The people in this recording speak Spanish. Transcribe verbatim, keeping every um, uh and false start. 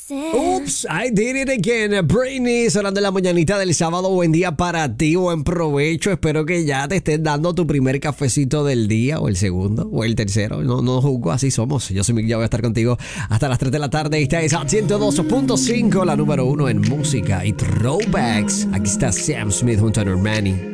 Oops, I did it again. Britney, sonando en la mañanita del sábado. Buen día para ti, buen provecho. Espero que ya te estés dando tu primer cafecito del día, o el segundo, o el tercero. No, no juzgo, así somos. Yo soy Miguel, ya voy a estar contigo hasta las tres de la tarde. Esta es al ciento dos punto cinco, la número uno en música y throwbacks. Aquí está Sam Smith junto a Normani.